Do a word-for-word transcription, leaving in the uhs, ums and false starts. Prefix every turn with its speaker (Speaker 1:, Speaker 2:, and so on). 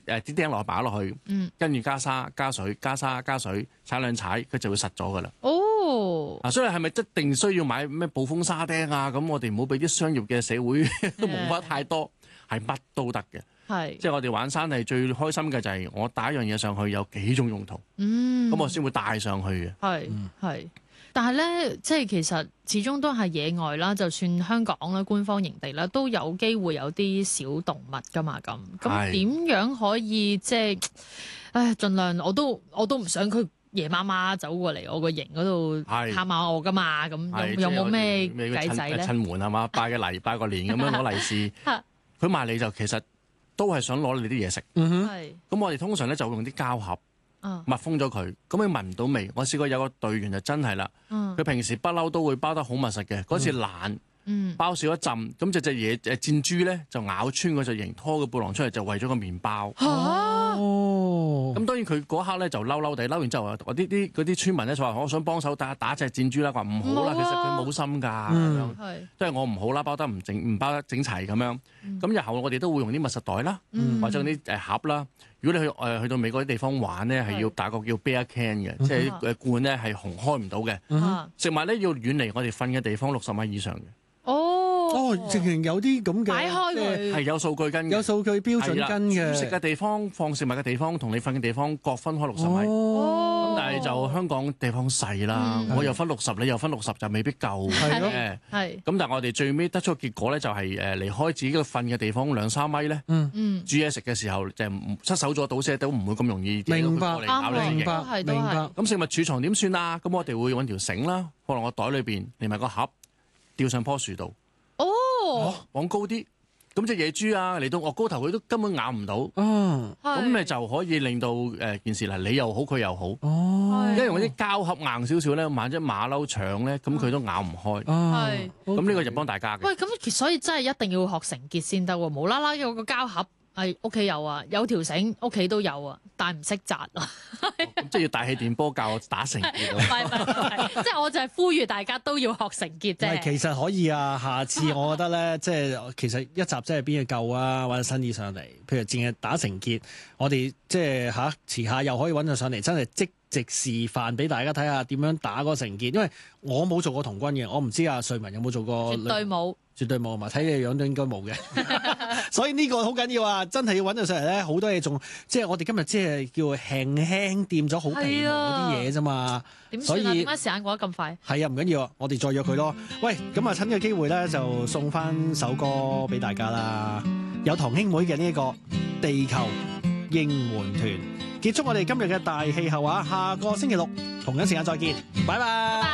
Speaker 1: 誒啲釘落擺落去，
Speaker 2: 嗯，
Speaker 1: 跟住加沙加水加沙加水踩兩踩，佢就會實咗噶啦。
Speaker 2: 哦，
Speaker 1: 啊，所以係咪一定需要買咩暴風沙釘啊？咁我哋唔好俾啲商業嘅社會蒙蔽太多，係乜都得嘅。
Speaker 2: 係，
Speaker 1: 即係我哋玩山係最開心嘅就係我帶一樣嘢上去有幾種用途，
Speaker 2: 嗯，
Speaker 1: 咁我先會帶上去嘅。
Speaker 2: 係係。但係咧，即係其實始終都係野外啦。就算香港啦，官方營地啦，都有機會有啲小動物噶嘛。咁咁點樣可以即係，唉，盡量我都我都唔想佢夜媽媽走過嚟我個營嗰度探下我噶嘛。咁有冇咩計仔咧？
Speaker 1: 趁門係嘛，拜個禮拜個年咁樣攞利是，佢埋嚟就其實都係想攞你啲嘢食。
Speaker 2: 嗯哼，
Speaker 1: 咁我哋通常咧就會用啲膠盒。密封咗佢，咁佢聞唔到味。我試過有個隊員就真係啦，佢、嗯、平時不嬲都會包得好密實嘅，嗰、嗯、次懶，嗯、包少一浸，咁隻隻嘢誒箭豬咧就咬穿嗰隻形，拖個背囊出嚟就為咗個麵包。嚇、啊！咁、哦、當然佢嗰刻咧就嬲嬲地，嬲完之後啊，我啲啲嗰啲村民咧就話：我想幫手打打隻箭豬啦，話唔好啦，其實佢冇心㗎，咁、嗯、樣，都係我唔好啦，包得唔整，唔包得整齊咁樣。咁、嗯、日後我哋都會用啲密實袋啦，嗯、或者用啲誒盒啦。如果你去誒、呃、去到美國啲地方玩咧，係要打個叫 bear can 嘅，即係誒罐咧係紅開唔到嘅。嗯、食物咧要遠離我哋瞓嘅地方六十米以上嘅。
Speaker 2: 哦，
Speaker 3: 哦，直情有啲咁嘅，
Speaker 2: 擺開佢
Speaker 1: 係有數據跟嘅，
Speaker 3: 有數據標準跟嘅。
Speaker 1: 食嘅地方、放食物嘅地方同你瞓嘅地方各分開六十米。哦，咁但係就香港地方細啦，嗯、我又分六十，你又分六十，就未必夠嘅。係係。咁但係我哋最尾得出嘅結果咧，就係誒離開自己嘅瞓嘅地方兩三米咧。嗯嗯。煮嘢食嘅時候就失手咗倒瀉都唔會咁容易跌到過嚟咬你。
Speaker 2: 明白，明白。
Speaker 1: 咁食物儲藏點算啊？咁我哋會揾條繩啦，放落個袋裏邊，連埋個盒，吊上棵樹度。哦，往高啲，咁隻野豬啊嚟到我高頭，佢都根本咬唔到。嗯，咁咪就可以令到誒件事嗱，你又好，佢又好。哦，因為用啲膠盒硬少少咧，萬一馬騮搶咧，咁佢都咬唔開。係，咁呢個就幫大家嘅。
Speaker 2: 喂，咁所以真係一定要學繩結先得喎，無啦啦有個膠盒。係屋企有啊，有條繩屋企都有啊，但係唔識紮啊。
Speaker 1: 咁即係要大氣電波教我打繩結。
Speaker 2: 唔係唔係，即係我就係呼籲大家都要學繩結啫。
Speaker 3: 其實可以啊，下次我覺得咧，即係其實一集即係邊嘢夠啊，揾新意上嚟。譬如淨係打繩結，我哋即係嚇遲下又可以揾佢上嚟，真係即席示範俾大家睇下點樣打嗰個繩結。因為我冇做過童軍嘅，我唔知阿瑞文有冇做過。
Speaker 2: 絕對冇。絕
Speaker 3: 對冇嘛，睇你嘅樣都應該冇嘅，所以呢個好緊要啊！真係要揾到上嚟咧，好多嘢仲即係我哋今日即係叫輕輕掂咗好皮毛嗰啲嘢啫嘛。
Speaker 2: 點算啊？點解時間過得咁快？
Speaker 3: 係啊，唔緊要啊，我哋再約佢咯。嗯、喂，咁啊趁呢個機會咧，就送翻首歌俾大家啦。有堂兄妹嘅呢一個《地球應援團》，結束我哋今日嘅大氣候啊！下個星期六同樣時間再見，拜拜。